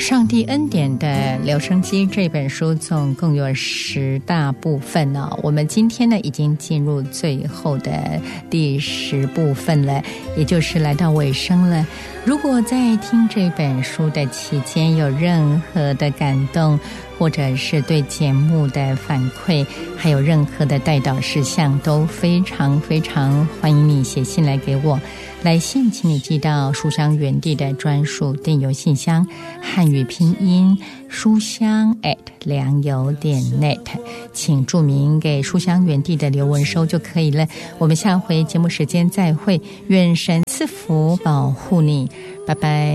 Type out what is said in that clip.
上帝恩典的留声机这本书总共有10大部分哦，我们今天呢已经进入最后的第10部分了，也就是来到尾声了。如果在听这本书的期间有任何的感动，或者是对节目的反馈，还有任何的代祷事项，都非常非常欢迎你写信来给我。来信请你寄到书香园地的专属电邮信箱，汉语拼音书香良友.net， 请注明给书香园地的刘文收就可以了。我们下回节目时间再会，愿神赐福保护你，拜拜。